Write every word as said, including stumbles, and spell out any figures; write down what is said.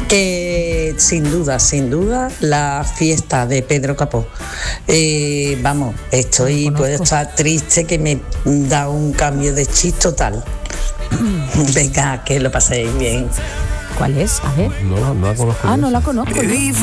Eh, sin duda, sin duda, la fiesta de Pedro Capó. Eh, vamos, estoy, puedo estar triste, que me da un cambio de chip total. Venga, que lo paséis bien. ¿Cuál es? A ver. No, no la conozco. Ah, no la conozco.